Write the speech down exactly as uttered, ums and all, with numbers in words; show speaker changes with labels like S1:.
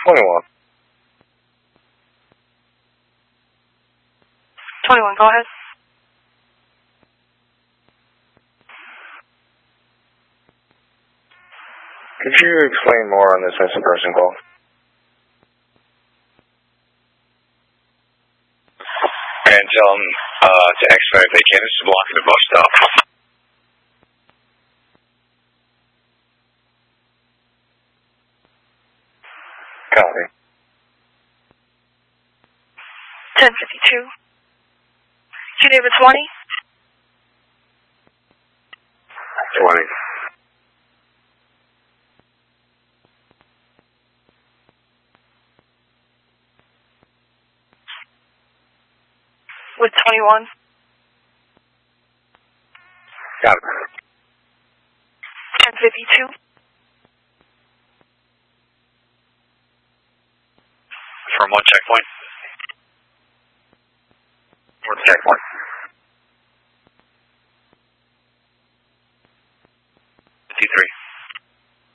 S1: twenty-one.
S2: twenty-one, go ahead.
S1: Could you explain more on this missing person call?
S3: And tell them uh, to expedite if they can. This is blocking the bus stop.
S1: Copy.
S2: ten fifty-two. Geneva twenty.
S1: twenty.
S2: With twenty-one.
S1: Got it.
S2: ten fifty-two.
S3: From what checkpoint?
S1: Checkpoint.